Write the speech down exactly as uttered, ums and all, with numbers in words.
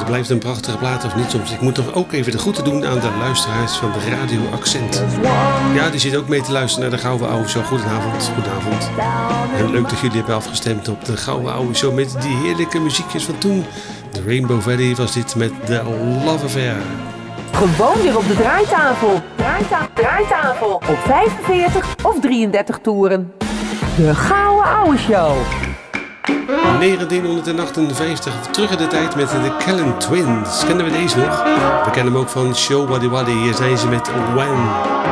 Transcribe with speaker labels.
Speaker 1: blijft een prachtige plaat of niet soms. Ik moet toch ook even de groeten doen aan de luisteraars van de Radio Accent. Ja, die zitten ook mee te luisteren naar de Gouden Ouwe Show. Goedenavond, goedenavond. En leuk dat jullie hebben afgestemd op de Gouden Ouwe Show met die heerlijke muziekjes van toen. De Rainbow Valley was dit met de Love Affair.
Speaker 2: Gewoon weer op de draaitafel. Draaita- draaitafel. Op vijfenveertig of drieëndertig toeren. De Gouden Ouwe Show.
Speaker 1: negentienhonderdachtenvijftig, terug in de tijd met de Callan Twins. Kennen we deze nog? We kennen hem ook van Show Waddy Waddy. Hier zijn ze met When.